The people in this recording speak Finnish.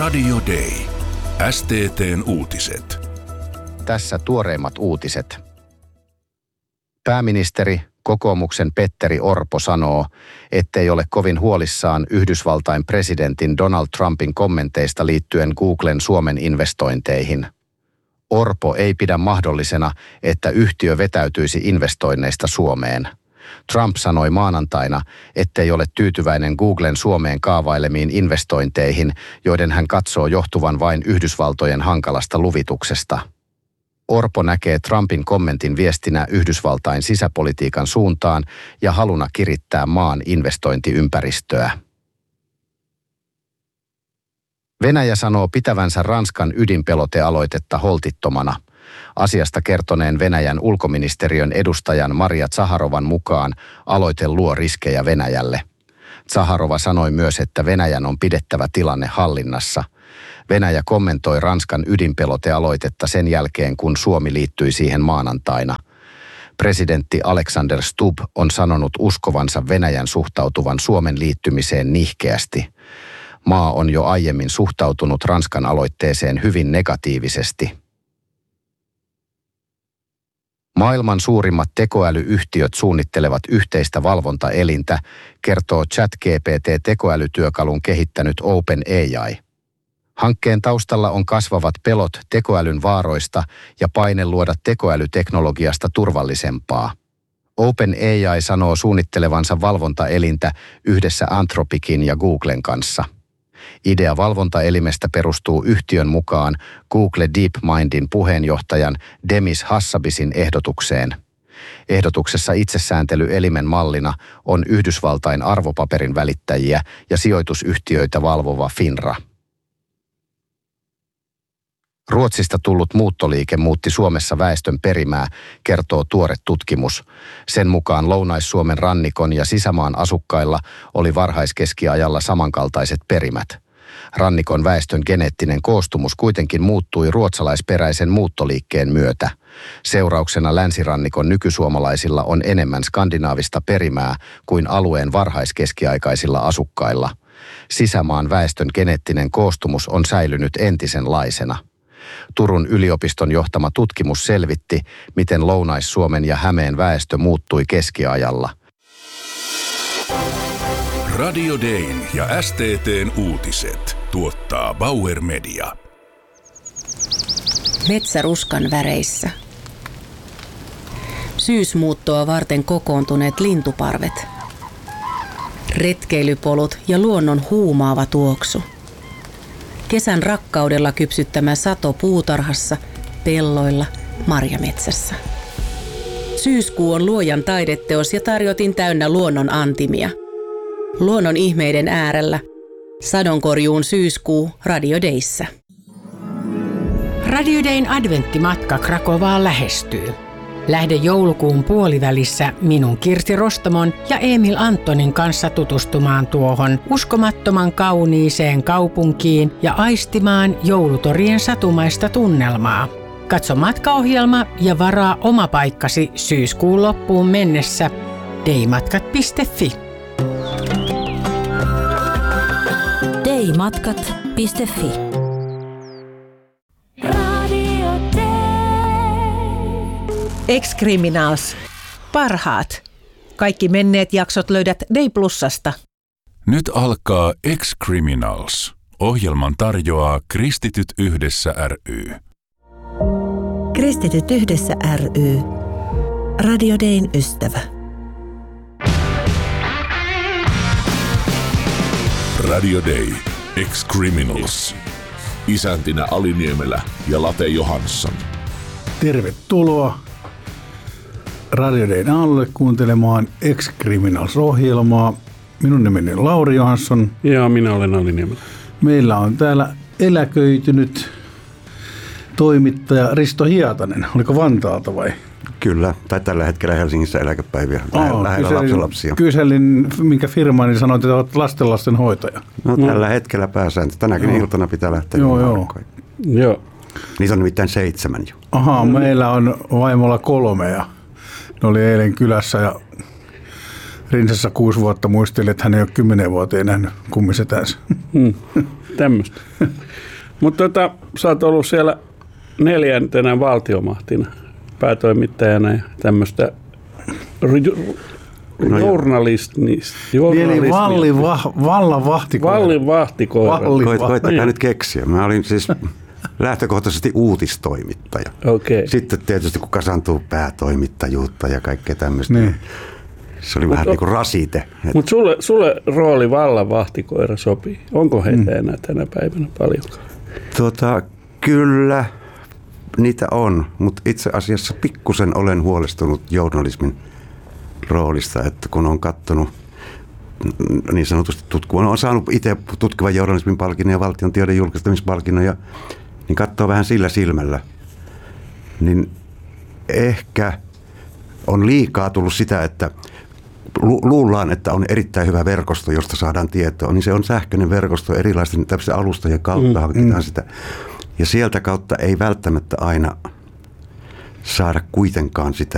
Radio Day. STT:n uutiset. Tässä tuoreimmat uutiset. Pääministeri, kokoomuksen Petteri Orpo sanoo, ettei ole kovin huolissaan Yhdysvaltain presidentin Donald Trumpin kommenteista liittyen Googlen Suomen investointeihin. Orpo ei pidä mahdollisena, että yhtiö vetäytyisi investoinneista Suomeen. Trump sanoi maanantaina, ettei ole tyytyväinen Googlen Suomeen kaavailemiin investointeihin, joiden hän katsoo johtuvan vain Yhdysvaltojen hankalasta luvituksesta. Orpo näkee Trumpin kommentin viestinä Yhdysvaltain sisäpolitiikan suuntaan ja haluna kirittää maan investointiympäristöä. Venäjä sanoo pitävänsä Ranskan ydinpelotealoitetta holtittomana. Asiasta kertoneen Venäjän ulkoministeriön edustajan Maria Zaharovan mukaan aloite luo riskejä Venäjälle. Zaharova sanoi myös, että Venäjän on pidettävä tilanne hallinnassa. Venäjä kommentoi Ranskan ydinpelotealoitetta sen jälkeen, kun Suomi liittyi siihen maanantaina. Presidentti Alexander Stubb on sanonut uskovansa Venäjän suhtautuvan Suomen liittymiseen nihkeästi. Maa on jo aiemmin suhtautunut Ranskan aloitteeseen hyvin negatiivisesti. Maailman suurimmat tekoälyyhtiöt suunnittelevat yhteistä valvontaelintä, kertoo ChatGPT-tekoälytyökalun kehittänyt OpenAI. Hankkeen taustalla on kasvavat pelot tekoälyn vaaroista ja paine luoda tekoälyteknologiasta turvallisempaa. OpenAI sanoo suunnittelevansa valvontaelintä yhdessä Anthropicin ja Googlen kanssa. Idea valvontaelimestä perustuu yhtiön mukaan Google DeepMindin puheenjohtajan Demis Hassabisin ehdotukseen. Ehdotuksessa itsesääntelyelimen mallina on Yhdysvaltain arvopaperin välittäjiä ja sijoitusyhtiöitä valvova FINRA. Ruotsista tullut muuttoliike muutti Suomessa väestön perimää, kertoo tuore tutkimus. Sen mukaan Lounais-Suomen rannikon ja sisämaan asukkailla oli varhaiskeskiajalla samankaltaiset perimät. Rannikon väestön geneettinen koostumus kuitenkin muuttui ruotsalaisperäisen muuttoliikkeen myötä. Seurauksena länsirannikon nykysuomalaisilla on enemmän skandinaavista perimää kuin alueen varhaiskeskiaikaisilla asukkailla. Sisämaan väestön geneettinen koostumus on säilynyt entisenlaisena. Turun yliopiston johtama tutkimus selvitti, miten Lounais-Suomen ja Hämeen väestö muuttui keskiajalla. Radio Dayn ja STT:n uutiset tuottaa Bauer Media. Metsä ruskan väreissä. Syysmuuttoa varten kokoontuneet lintuparvet. Retkeilypolut ja luonnon huumaava tuoksu. Kesän rakkaudella kypsyttämä sato puutarhassa, pelloilla, marjametsässä. Syyskuu on luojan taideteos ja tarjotin täynnä luonnon antimia. Luonnon ihmeiden äärellä. Sadonkorjuun syyskuu Radio Dayssä. Radio Dayn adventtimatka Krakovaan lähestyy. Lähde joulukuun puolivälissä minun Kirsti Rostomon ja Emil Antonin kanssa tutustumaan tuohon uskomattoman kauniiseen kaupunkiin ja aistimaan joulutorien satumaista tunnelmaa. Katso matkaohjelma ja varaa oma paikkasi syyskuun loppuun mennessä daymatkat.fi. daymatkat.fi. Ex-Criminals. Parhaat. Kaikki menneet jaksot löydät Day Plusasta. Nyt alkaa Ex-Criminals. Ohjelman tarjoaa Kristityt yhdessä ry. Kristityt yhdessä ry. Radio Dayn ystävä. Radio Day. Ex-Criminals. Isäntinä Ali Niemelä ja Late Johansson. Tervetuloa Radio Dayn alle kuuntelemaan Ex-Criminals-ohjelmaa. Minun nimeni on Lauri Johansson. Ja minä olen Ali Niemelä. Meillä on täällä eläköitynyt toimittaja Risto Hietanen. Oliko Vantaalta vai? Kyllä, tai tällä hetkellä Helsingissä eläkepäiviä. Lähellä lapsenlapsia. Kyselin, minkä firman, niin sanoit, että olet lastenlasten hoitaja. No tällä hetkellä pääsääntö. Tänäkin iltana pitää lähteä. Joo. Niitä on nimittäin 7 jo. Meillä on vaimolla 3 ja ne oli eilen kylässä ja Rinsassa 6 vuotta muisteli, että hän ei ole 10 vuoteen nähnyt Kummisetänsä. Tämmöistä. Mutta sä oot ollut siellä 4. valtiomahtina päätoimittajana ja tämmöistä journalistista. Eli vallan vahtikoira. Vallin vahtikoira. Koittakaa nyt keksiä. Mä olin siis lähtökohtaisesti uutistoimittaja. Okay. Sitten tietysti kun kasantuu päätoimittajuutta ja kaikkea tämmöistä, niin se oli vähän niin kuin rasite. Mutta sulle rooli vallan vahtikoira sopii. Onko heitä enää tänä päivänä paljon? Kyllä niitä on, mutta itse asiassa pikkusen olen huolestunut journalismin roolista, että kun on katsonut niin sanotusti olen saanut itse tutkivan journalismin palkinnon ja valtion tiedon julkistamispalkinnon, niin katsoo vähän sillä silmällä, niin ehkä on liikaa tullut sitä, että luullaan, että on erittäin hyvä verkosto, josta saadaan tietoa, niin se on sähköinen verkosto erilaisten tämmöisten alustojen kautta hankitaan sitä. Ja sieltä kautta ei välttämättä aina saada kuitenkaan sitä